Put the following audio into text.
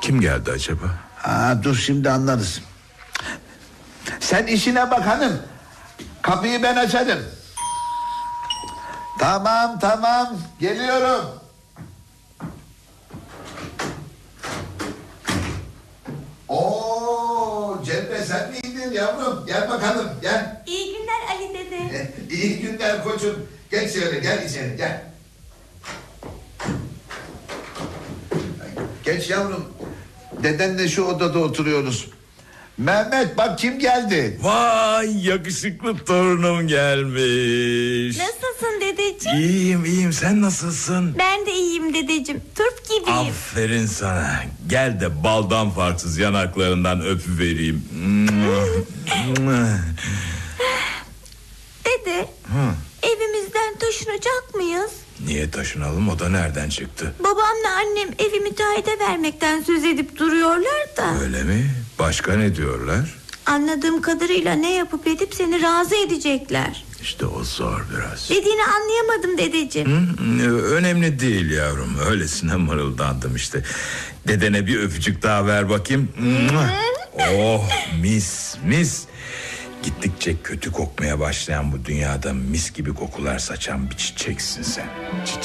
Kim geldi acaba? Dur şimdi anlarız. Sen işine bak hanım. Kapıyı ben açarım. Tamam geliyorum. Cemre sen miydin yavrum? Gel bakalım gel. İyi günler Ali dede. İyi günler koçum. Geç şöyle gel içeri gel. Geç yavrum. Dedenle şu odada oturuyoruz. Mehmet bak kim geldi. Vay, yakışıklı torunum gelmiş. Nasılsın dedeciğim? İyiyim, sen nasılsın? Ben de iyiyim dedeciğim. Turp gibiyim. Aferin sana. Gel de baldan farksız yanaklarından öpüvereyim. Dede, evimizden taşınacak mıyız? Niye taşınalım, o da nereden çıktı? Babamla annem evi müteahhite vermekten söz edip duruyorlar da. Öyle mi? Başka ne diyorlar? Anladığım kadarıyla ne yapıp edip seni razı edecekler. İşte o zor biraz. Dediğini anlayamadım dedeciğim. Önemli değil yavrum. Öylesine mırıldandım işte. Dedene bir öpücük daha ver bakayım. Oh, mis. Gittikçe kötü kokmaya başlayan bu dünyada mis gibi kokular saçan bir çiçeksin sen.